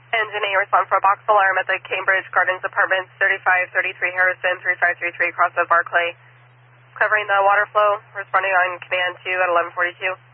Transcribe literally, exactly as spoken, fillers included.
Engine eight, respond for a box alarm at the Cambridge Gardens Apartments, thirty-five thirty-three Harrison, three five three three, cross of Barclay. Covering the water flow, responding on command two at eleven forty-two.